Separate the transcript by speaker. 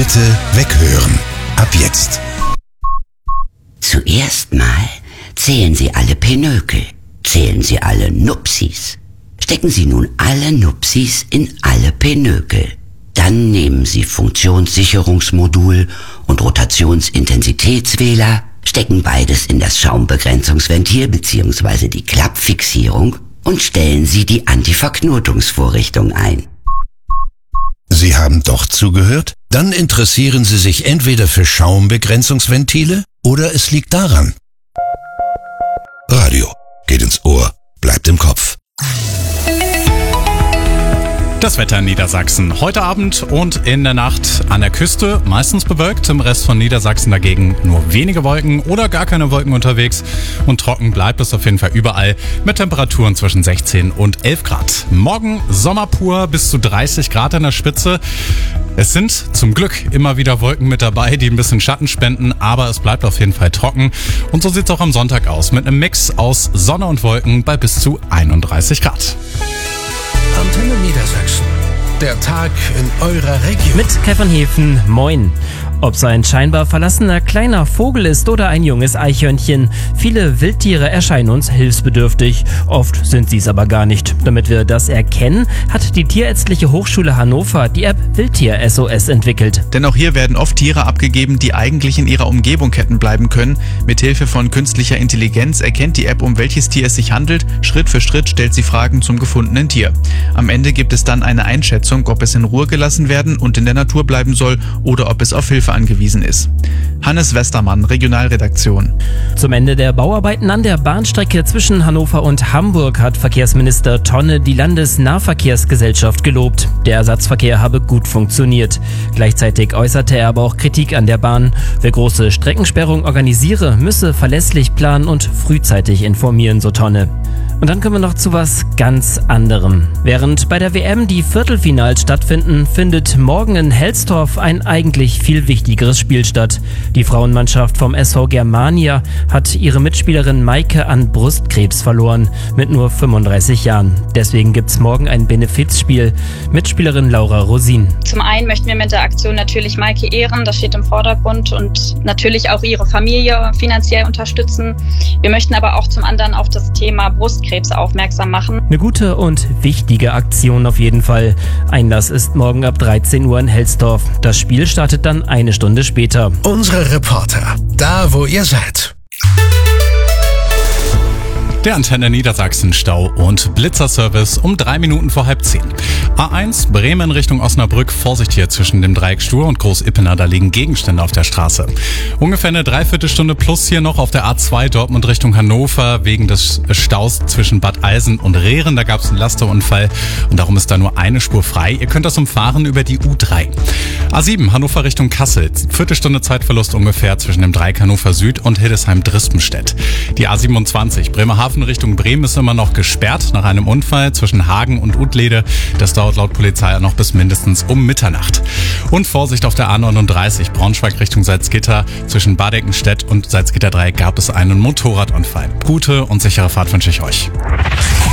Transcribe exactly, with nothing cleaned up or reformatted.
Speaker 1: Bitte weghören. Ab jetzt.
Speaker 2: Zuerst mal zählen Sie alle Pinökel. Zählen Sie alle Nupsis. Stecken Sie nun alle Nupsis in alle Pinökel. Dann nehmen Sie Funktionssicherungsmodul und Rotationsintensitätswähler, stecken beides in das Schaumbegrenzungsventil bzw. die Klappfixierung und stellen Sie die Antiverknotungsvorrichtung ein.
Speaker 1: Sie haben doch zugehört? Dann interessieren Sie sich entweder für Schaumbegrenzungsventile oder es liegt daran. Radio geht ins Ohr, bleibt im Kopf.
Speaker 3: Das Wetter in Niedersachsen. Heute Abend und in der Nacht an der Küste meistens bewölkt, im Rest von Niedersachsen dagegen nur wenige Wolken oder gar keine Wolken unterwegs. Und trocken bleibt es auf jeden Fall überall mit Temperaturen zwischen sechzehn und elf Grad. Morgen Sommer pur, bis zu dreißig Grad an der Spitze. Es sind zum Glück immer wieder Wolken mit dabei, die ein bisschen Schatten spenden, aber es bleibt auf jeden Fall trocken. Und so sieht es auch am Sonntag aus, mit einem Mix aus Sonne und Wolken bei bis zu einunddreißig Grad.
Speaker 1: Antenne Niedersachsen. Der Tag in eurer Region.
Speaker 4: Mit Kai van Hefen, moin. Ob es ein scheinbar verlassener kleiner Vogel ist oder ein junges Eichhörnchen, viele Wildtiere erscheinen uns hilfsbedürftig. Oft sind sie es aber gar nicht. Damit wir das erkennen, hat die Tierärztliche Hochschule Hannover die App Wildtier S O S entwickelt.
Speaker 5: Denn auch hier werden oft Tiere abgegeben, die eigentlich in ihrer Umgebung hätten bleiben können. Mithilfe von künstlicher Intelligenz erkennt die App, um welches Tier es sich handelt. Schritt für Schritt stellt sie Fragen zum gefundenen Tier. Am Ende gibt es dann eine Einschätzung, ob es in Ruhe gelassen werden und in der Natur bleiben soll oder ob es auf Hilfe angewiesen ist. Hannes Westermann, Regionalredaktion.
Speaker 4: Zum Ende der Bauarbeiten an der Bahnstrecke zwischen Hannover und Hamburg hat Verkehrsminister Tonne die Landesnahverkehrsgesellschaft gelobt. Der Ersatzverkehr habe gut funktioniert. Gleichzeitig äußerte er aber auch Kritik an der Bahn. Wer große Streckensperrung organisiere, müsse verlässlich planen und frühzeitig informieren, so Tonne. Und dann kommen wir noch zu was ganz anderem. Während bei der W M die Viertelfinals stattfinden, findet morgen in Helstorf ein eigentlich viel wichtigeres Spiel statt. Die Frauenmannschaft vom S V Germania hat ihre Mitspielerin Maike an Brustkrebs verloren, mit nur fünfunddreißig Jahren. Deswegen gibt's morgen ein Benefizspiel. Mitspielerin Laura Rosin.
Speaker 6: Zum einen möchten wir mit der Aktion natürlich Maike ehren, das steht im Vordergrund, und natürlich auch ihre Familie finanziell unterstützen. Wir möchten aber auch zum anderen auf das Thema Brustkrebs aufmerksam machen.
Speaker 4: Eine gute und wichtige Aktion auf jeden Fall. Einlass ist morgen ab dreizehn Uhr in Helstorf. Das Spiel startet dann eine Stunde später.
Speaker 1: Unsere Reporter, da wo ihr seid.
Speaker 3: Der Antenne Niedersachsen Stau- und Blitzerservice um drei Minuten vor halb zehn. A eins Bremen Richtung Osnabrück, Vorsicht hier zwischen dem Dreieck Stur und Groß-Ippener, da liegen Gegenstände auf der Straße. Ungefähr eine Dreiviertelstunde plus hier noch auf der A zwei Dortmund Richtung Hannover wegen des Staus zwischen Bad Eilsen und Rehren. Da gab es einen Lasterunfall und darum ist da nur eine Spur frei. Ihr könnt das umfahren über die U drei. A sieben Hannover Richtung Kassel, Viertelstunde Zeitverlust ungefähr zwischen dem Dreieck Hannover Süd und Hildesheim-Drispenstedt. Die A siebenundzwanzig Bremerhaven Richtung Bremen ist immer noch gesperrt nach einem Unfall zwischen Hagen und Utlede. Das dauert laut Polizei noch bis mindestens um Mitternacht. Und Vorsicht auf der A neununddreißig Braunschweig Richtung Salzgitter. Zwischen Badeckenstedt und Salzgitter Dreieck gab es einen Motorradunfall. Gute und sichere Fahrt wünsche ich euch.